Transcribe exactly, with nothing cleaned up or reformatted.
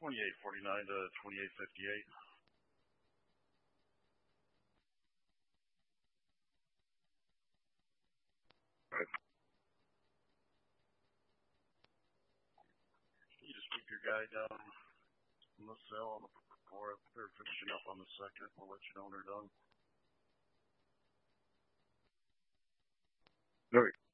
twenty-eight forty-nine to twenty-eight fifty-eight. Right. You just keep your guy down on the cell on the fourth. They're finishing up on the second. We'll let you know when they're done. All right.